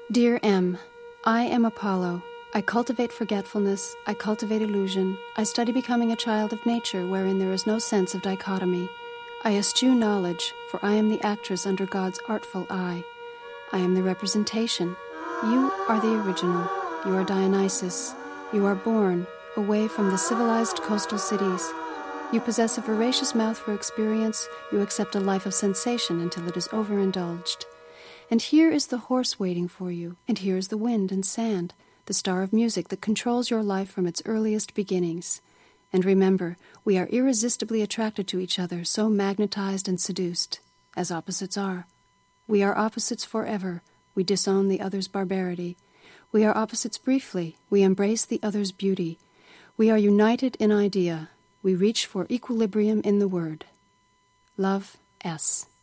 Dear M, I am Apollo. I cultivate forgetfulness, I cultivate illusion, I study becoming a child of nature wherein there is no sense of dichotomy. I eschew knowledge, for I am the actress under God's artful eye. I am the representation. You are the original. You are Dionysus. You are born, away from the civilized coastal cities. You possess a voracious mouth for experience. You accept a life of sensation until it is overindulged. And here is the horse waiting for you, and here is the wind and sand, the star of music that controls your life from its earliest beginnings. And remember, we are irresistibly attracted to each other, so magnetized and seduced, as opposites are. We are opposites forever. We disown the other's barbarity. We are opposites briefly. We embrace the other's beauty. We are united in idea. We reach for equilibrium in the word. Love, S.